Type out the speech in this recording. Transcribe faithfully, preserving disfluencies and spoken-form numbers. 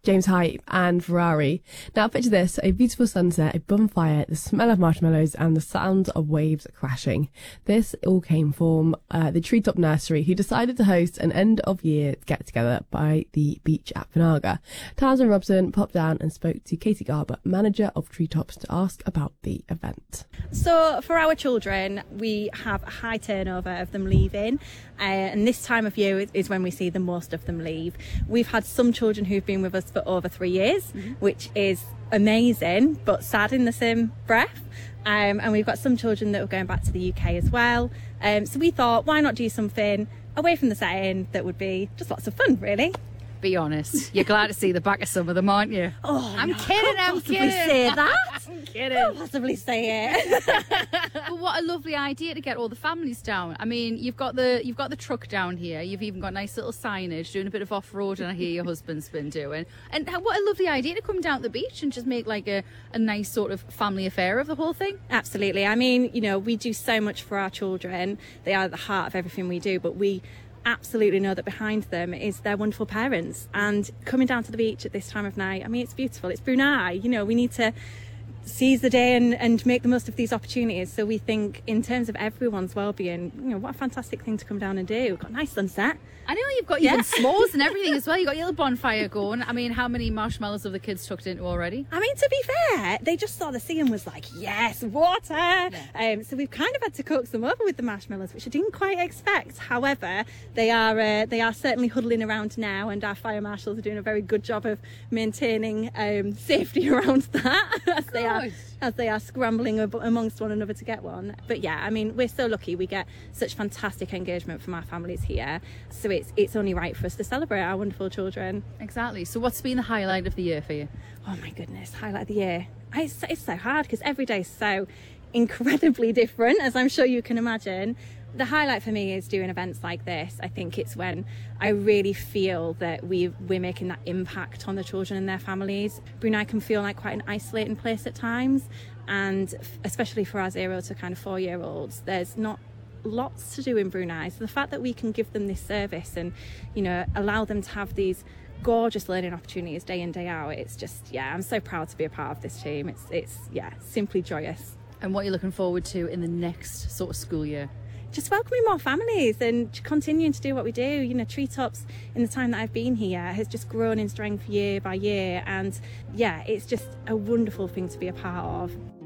James Hype and Ferrari. Now picture this, a beautiful sunset, a bonfire, the smell of marshmallows and the sound of waves crashing. This all came from uh, the Treetop Nursery, who decided to host an end of year get together by the beach at Panaga. Townsend Robson popped down and spoke to Katie Garber, manager of Treetops, to ask about the event. So for our children, we have a high turnover of them leaving, uh, and this time of year is, is when we see the most of them leave. We've had some children who've been with us for over three years, mm-hmm. which is amazing but sad in the same breath. Um, and we've got some children that are going back to the U K as well. Um, so we thought, why not do something away from the setting that would be just lots of fun, really. Be honest, you're glad to see the back of some of them, aren't you? Oh, I'm no, kidding, I I'm possibly kidding. say that. I'm kidding. Can't possibly say it. But what a lovely idea to get all the families down. I mean, you've got the you've got the truck down here. You've even got nice little signage, doing a bit of off-road, and I hear your husband's been doing. And what a lovely idea to come down to the beach and just make like a, a nice sort of family affair of the whole thing. Absolutely. I mean, you know, we do so much for our children. They are at the heart of everything we do, but we absolutely know that behind them is their wonderful parents, and coming down to the beach at this time of night, I mean, it's beautiful. It's Brunei, you know, we need to seize the day and, and make the most of these opportunities. So we think in terms of everyone's well-being, you know, what a fantastic thing to come down and do. We've got a nice sunset. I know you've got even yeah. s'mores and everything as well. You've got your little bonfire going. I mean, how many marshmallows have the kids tucked into already? I mean, to be fair, they just saw the sea and was like, yes, water. Yeah. Um, so we've kind of had to coax them over with the marshmallows, which I didn't quite expect. However, they are uh, they are certainly huddling around now, and our fire marshals are doing a very good job of maintaining um, safety around that as they are as they are scrambling ab- amongst one another to get one. But yeah, I mean, we're so lucky. We get such fantastic engagement from our families here. So it's it's only right for us to celebrate our wonderful children. Exactly. So what's been the highlight of the year for you? Oh my goodness, highlight of the year. It's, it's so hard because every day is so incredibly different, as I'm sure you can imagine. The highlight for me is doing events like this. I think it's when I really feel that we we're making that impact on the children and their families. Brunei can feel like quite an isolating place at times, and especially for our zero to kind of four year olds, there's not lots to do in Brunei. So the fact that we can give them this service and, you know, allow them to have these gorgeous learning opportunities day in, day out, it's just, yeah, I'm so proud to be a part of this team. It's it's yeah, simply joyous. And what you're looking forward to in the next sort of school year? Just welcoming more families and continuing to do what we do. You know, Treetops, in the time that I've been here, has just grown in strength year by year, and yeah, it's just a wonderful thing to be a part of.